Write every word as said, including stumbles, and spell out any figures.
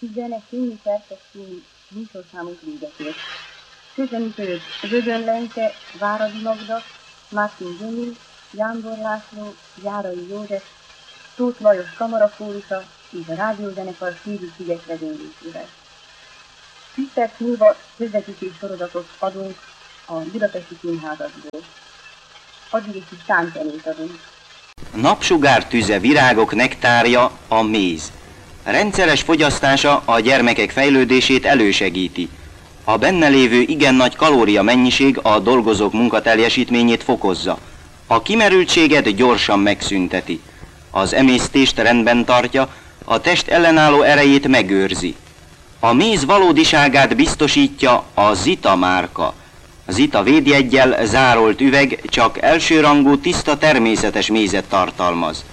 Zene című szerkesztői műsorszámunk véget ért. Közönítők Vögön Lenke, Váradi Magda, Mártin Zsömil, Jándor László, Járai József, Tóth Lajos kamarafórusa és a rádiózenekar Szűrű-sziget vezénylésével. tíz perc múlva közvetítés sorozatot adunk a Budapesti Színházakból. Addig egy kis tánczenét adunk. Napsugár tüze, virágok nektárja a méz. Rendszeres fogyasztása a gyermekek fejlődését elősegíti. A benne lévő igen nagy kalória mennyiség a dolgozók munkateljesítményét fokozza. A kimerültséget gyorsan megszünteti. Az emésztést rendben tartja, a test ellenálló erejét megőrzi. A méz valódiságát biztosítja a Zita márka. Zita védjeggyel zárolt üveg csak elsőrangú tiszta természetes mézet tartalmaz.